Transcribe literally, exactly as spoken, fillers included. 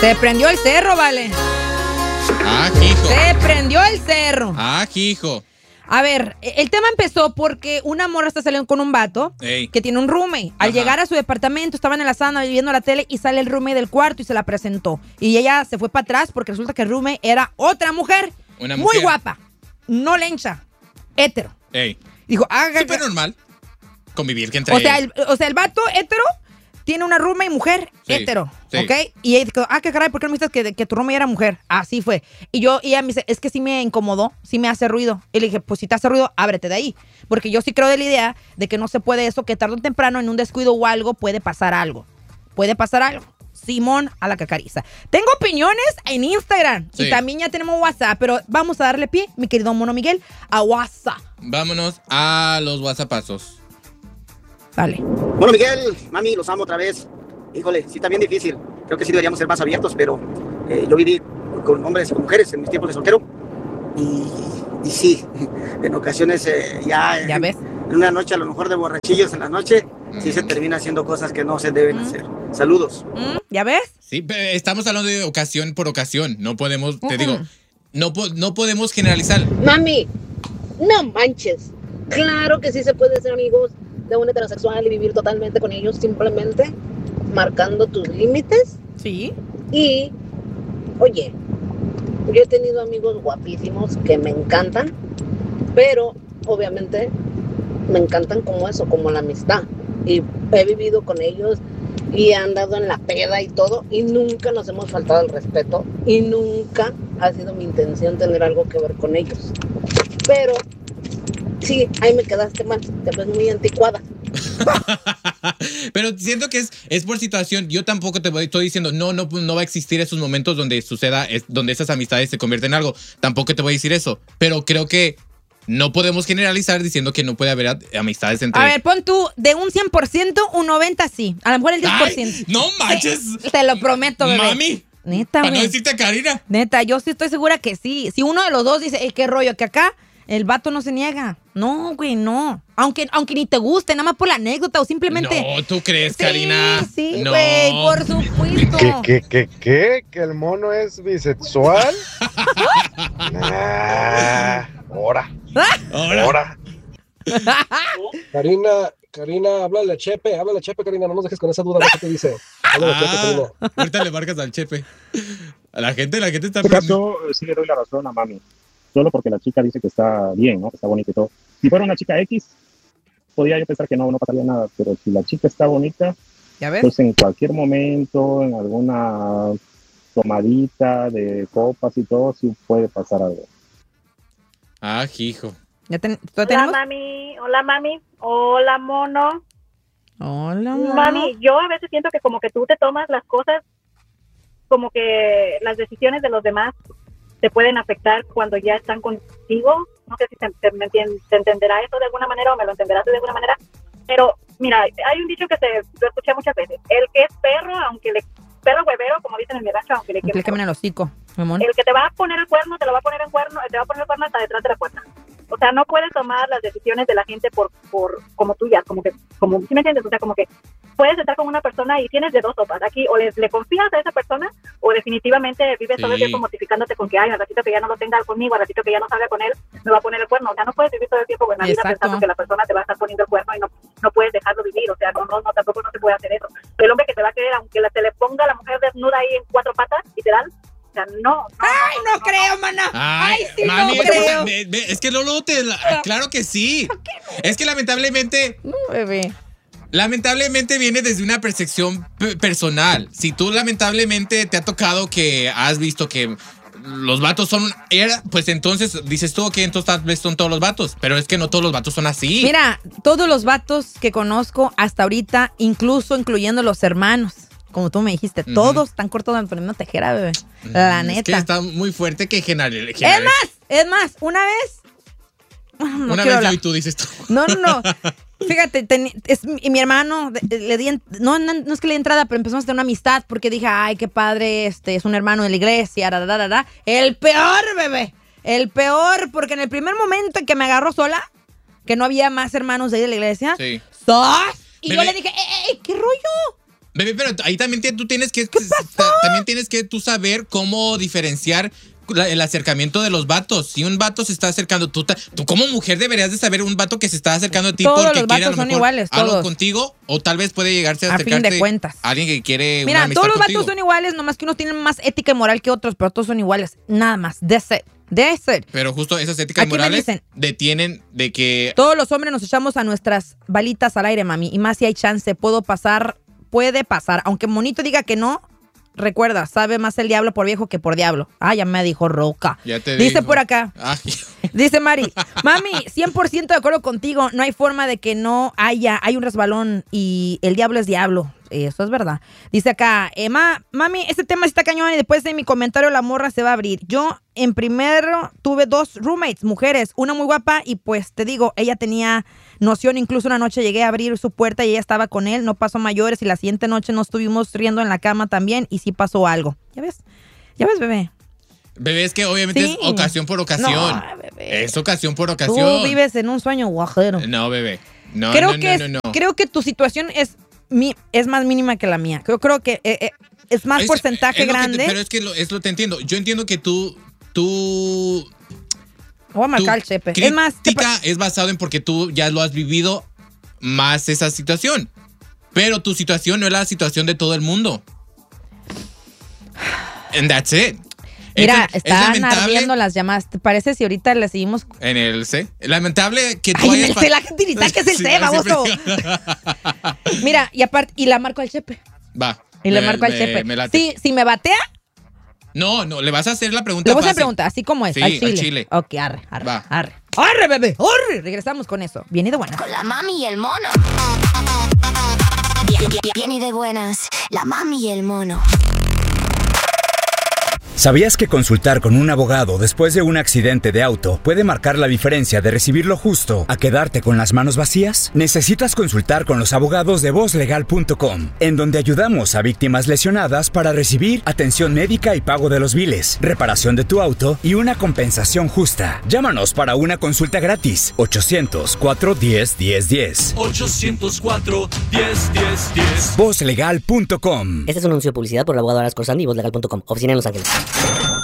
Se prendió el cerro, vale. Ah, hijo. Se prendió el cerro. Ah, hijo. A ver, el tema empezó porque una morra está saliendo con un vato Ey. que tiene un roommate. Al Ajá. llegar a su departamento, estaban en la sala viendo la tele y sale el roommate del cuarto y se la presentó. Y ella se fue para atrás porque resulta que el roommate era otra mujer. Una muy mujer. guapa. No lencha. Hétero. Ey. Dijo, ah, Súper normal. Convivir que entre o sea, el, o sea, el vato hétero tiene una roommate mujer Sí, hétero, sí. ¿ok? Y ella dijo, ah, qué caray, ¿por qué no me dices que, que tu roommate era mujer? Así fue. Y yo, y ella me dice, es que sí me incomodó, sí me hace ruido. Y le dije, pues si te hace ruido, ábrete de ahí. Porque yo sí creo de la idea de que no se puede eso, que tarde o temprano en un descuido o algo puede pasar algo. Puede pasar algo. Simón a la cacariza. Tengo opiniones en Instagram Sí. y también ya tenemos WhatsApp, pero vamos a darle pie, mi querido Mono Miguel, a WhatsApp. Vámonos a los WhatsAppazos. Dale. Bueno, Miguel, mami, los amo otra vez. Híjole, sí, también difícil. Creo que sí deberíamos ser más abiertos, pero eh, yo viví con hombres y con mujeres en mis tiempos de soltero. Y, y sí, en ocasiones eh, ya, ¿Ya en, ves? en una noche, a lo mejor de borrachillos en la noche, sí Mm. se termina haciendo cosas que no se deben Mm. hacer. Saludos. ¿Mm? ¿Ya ves? Sí, pero estamos hablando de ocasión por ocasión. No podemos, te Mm-mm. digo, no, po- no podemos generalizar. Mami, no manches. Claro que sí se puede ser amigos de un heterosexual y vivir totalmente con ellos, simplemente marcando tus límites. Sí. Y, oye, yo he tenido amigos guapísimos que me encantan, pero obviamente me encantan como eso, como la amistad. Y he vivido con ellos y he andado en la peda y todo, y nunca nos hemos faltado el respeto, y nunca ha sido mi intención tener algo que ver con ellos. Pero sí, ahí me quedaste mal, te ves muy anticuada. Pero siento que es, es por situación. Yo tampoco te voy, estoy diciendo, no, no, no va a existir esos momentos donde suceda, es, donde esas amistades se convierten en algo. Tampoco te voy a decir eso. Pero creo que no podemos generalizar diciendo que no puede haber a- amistades entre... A ver, pon tú, de un cien por ciento, un noventa por ciento sí. A lo mejor el diez por ciento. ¡Ay! ¡No manches! Te, te lo prometo, bebé. ¡Mami! Neta, Para no güey. decirte a Karina. Neta, yo sí estoy segura que sí. Si uno de los dos dice, "Ey, qué rollo, que acá el vato no se niega". No, güey, no. Aunque, aunque ni te guste, nada más por la anécdota o simplemente... No, ¿tú crees, Sí, Karina? sí, No. güey, por supuesto. ¿Qué, qué, qué, qué? ¿Que el mono es bisexual? Nah, ahora, Ahora. ahora. Karina, Karina, háblale a Chepe, háblale a Chepe, Karina, no nos dejes con esa duda, ¿qué te dice? Háblale a Chepe, Ah, Karina. ahorita le marcas al Chepe. A la gente, la gente está... En este caso, sí le doy la razón a mami. Solo porque la chica dice que está bien, ¿no? Que está bonita y todo. Si fuera una chica X, podría yo pensar que no, no pasaría nada. Pero si la chica está bonita, ¿Ya ves? pues en cualquier momento, en alguna tomadita de copas y todo, sí puede pasar algo. Ah, hijo. ¿Ya ten- ¿tú Hola, tenemos? mami. Hola, mami. Hola, mono. Hola, mono. Mami, yo a veces siento que como que tú te tomas las cosas, como que las decisiones de los demás te pueden afectar cuando ya están contigo. No sé si te, te, me entien- te entenderá eso de alguna manera o me lo entenderás de alguna manera. Pero, mira, hay un dicho que se, lo escuché muchas veces. El que es perro, aunque le... Perro huevero, como dicen en mi rancho, aunque le quede... Explícame en el hocico, mamón. El que te va a poner el cuerno, te lo va a poner en cuerno, te va a poner el cuerno hasta detrás de la puerta. O sea, no puedes tomar las decisiones de la gente por, por como tuyas, como que, como, ¿sí me entiendes? O sea, como que puedes estar con una persona y tienes de dos sopas. Aquí o le, le confías a esa persona o definitivamente vives todo el Sí. tiempo mortificándote con que, ay, al ratito que ya no lo tenga conmigo, al ratito que ya no salga con él, me va a poner el cuerno. O sea, no puedes vivir todo el tiempo con la vida Exacto. pensando que la persona te va a estar poniendo el cuerno y no, no puedes dejarlo vivir. O sea, no, no, no, tampoco no se puede hacer eso. El hombre que te va a querer, aunque la, te le ponga a la mujer desnuda ahí en cuatro patas, literal, o sea, no, no. ¡Ay, no creo, mana! Ay, ¡Ay, sí, mami, no es, que, creo! ve- ve- es que Lolo te... la- claro que sí. Es que lamentablemente... No, bebé. Lamentablemente viene desde una percepción pe- personal. Si tú lamentablemente te ha tocado que has visto que los vatos son... era, pues entonces dices tú que entonces tal vez son todos los vatos. Pero es que no todos los vatos son así. Mira, todos los vatos que conozco hasta ahorita, incluso incluyendo los hermanos, como tú me dijiste, Ujú. todos están cortados por una tejera, bebé. La Mm, neta. Es que está muy fuerte que general. Es más, es más, una vez... No Una quiero vez hablar. yo y tú dices tú. No, no, no. Fíjate, ten- es, mi, mi hermano, de- le di, en- no, no, no es que le di entrada, pero empezamos a tener una amistad porque dije, ay, qué padre, este, es un hermano de la iglesia, ra, ra, ra, ra. El peor, bebé. El peor, porque en el primer momento en que me agarró sola, que no había más hermanos de ahí de la iglesia, Sí. ¡zas! Y yo Bebé. le dije, ¡ey, ey, qué rollo! Bebé, pero ahí también te- tú tienes que... También tienes que tú saber cómo diferenciar la- el acercamiento de los vatos. Si un vato se está acercando, tú, ta- tú como mujer deberías de saber un vato que se está acercando a ti Todos porque los quiere a vatos lo son mejor iguales, algo todos. contigo, o tal vez puede llegarse a A fin de acercarte cuentas. a alguien que quiere Mira, una amistad todos los contigo. vatos son iguales, nomás que unos tienen más ética y moral que otros, pero todos son iguales. Nada más. That's it. That's it. Pero justo esas éticas Aquí me morales dicen- detienen de que... Todos los hombres nos echamos a nuestras balitas al aire, mami. Y más si hay chance, puedo pasar, puede pasar. Aunque Monito diga que no, recuerda, sabe más el diablo por viejo que por diablo. Ah, ya me dijo Roca. Ya te Dice digo. por acá. Ay. Dice Mari, mami, cien por ciento de acuerdo contigo. No hay forma de que no haya. Hay un resbalón y el diablo es diablo. Eso es verdad. Dice acá, eh, ma, mami, este tema está cañón y después de mi comentario la morra se va a abrir. Yo en primero tuve dos roommates, mujeres, una muy guapa y pues te digo, ella tenía noción. Incluso una noche llegué a abrir su puerta y ella estaba con él. No pasó mayores y la siguiente noche nos estuvimos riendo en la cama también y sí pasó algo. ¿Ya ves? ¿Ya ves, bebé? Bebé, es que obviamente Sí. es ocasión por ocasión. No, bebé. Es ocasión por ocasión. Tú vives en un sueño guajero. No, bebé. No, creo no, que no, es- no, no. creo que tu situación es mi, es más mínima que la mía. Creo, creo que eh, eh, es más Es- porcentaje es lo que te- grande. pero es que lo, es lo te entiendo. Yo entiendo que tú... tú Voy a marcar el chepe. Es más, te crítica es basado en porque tú ya lo has vivido más esa situación. Pero tu situación no es la situación de todo el mundo. And that's it. mira, Es- es están lamentable- ardiendo las llamadas. ¿Te parece si ahorita le seguimos? En el C. Lamentable que tú Ay, en hayas el pa- C, la gente ni sabe que es el Sí, C, baboso. siempre- Mira, y aparte, y la marco al chepe. Va. Y le me- marco al me- chepe. me late. Sí, si me batea, No, no, le vas a hacer la pregunta le voy a hacer fácil. pregunta, así como es, Sí, al al chile. chile. Ok, arre, arre, Va. arre. ¡Arre, bebé! ¡Arre! Regresamos con eso. Bien y de buena. Con la mami y el mono. Bien, bien, bien y de buenas. La mami y el mono. ¿Sabías que consultar con un abogado después de un accidente de auto puede marcar la diferencia de recibir lo justo a quedarte con las manos vacías? Necesitas consultar con los abogados de voz legal punto com, en donde ayudamos a víctimas lesionadas para recibir atención médica y pago de los biles, reparación de tu auto y una compensación justa. Llámanos para una consulta gratis. ochocientos, cuatro uno cero, uno cero uno cero. ochocientos cuatro, diez, diez, diez. voz legal punto com. Este es un anuncio de publicidad por el abogado Aras Corsandi y voz legal punto com. Oficina en Los Ángeles.